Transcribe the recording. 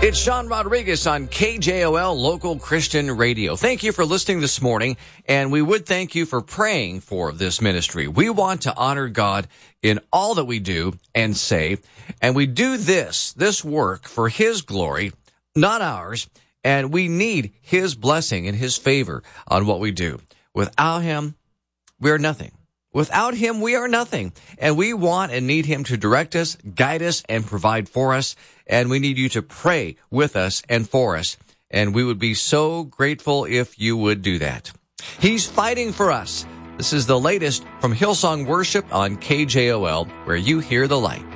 It's Sean Rodriguez on KJOL Local Christian Radio. Thank you for listening this morning, and we would thank you for praying for this ministry. We want to honor God in all that we do and say, and we do this work for His glory, not ours, and we need His blessing and His favor on what we do. Without Him, we are nothing. Without Him, we are nothing. And we want and need Him to direct us, guide us, and provide for us. And we need you to pray with us and for us. And we would be so grateful if you would do that. He's fighting for us. This is the latest from Hillsong Worship on KJOL, where you hear the light.